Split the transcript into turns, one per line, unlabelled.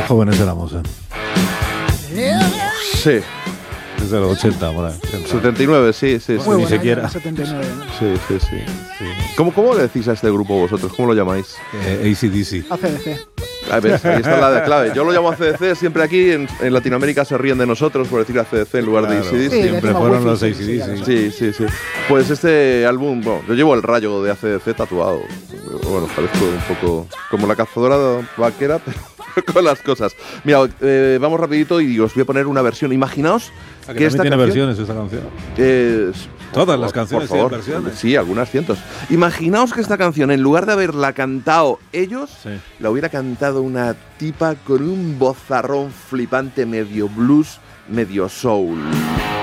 Jóvenes éramos,
Sí.
Desde los 80, por ahí.
79, sí.
Ni siquiera.
79, ¿no?
Sí. ¿Cómo le decís a este grupo vosotros? ¿Cómo lo llamáis?
AC/DC.
ACDC.
A ver, ahí está la clave. Yo lo llamo ACDC, siempre aquí en Latinoamérica se ríen de nosotros por decir ACDC en lugar de AC/DC.
Sí,
Siempre
decimos
fueron
wifi,
los AC/DC.
Sí. Pues este álbum, bueno, yo llevo el rayo de ACDC tatuado. Bueno, parezco un poco como la cazadora vaquera, pero con las cosas. Mira, vamos rapidito y os voy a poner una versión. Imaginaos
que esta tiene versiones esta canción. Todas las canciones
por favor,
tienen versiones.
Sí, algunas cientos. Imaginaos que esta canción, en lugar de haberla cantado ellos, la hubiera cantado una tipa con un vozarrón flipante, medio blues, medio soul.